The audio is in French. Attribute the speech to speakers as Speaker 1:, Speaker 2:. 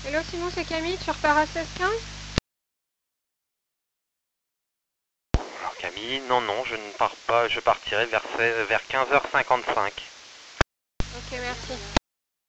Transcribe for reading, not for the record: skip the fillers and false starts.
Speaker 1: Hello Simon, c'est Camille, tu repars à 16h15?
Speaker 2: Alors Camille, non, je ne pars pas, je partirai vers 15h55.
Speaker 1: Ok, merci.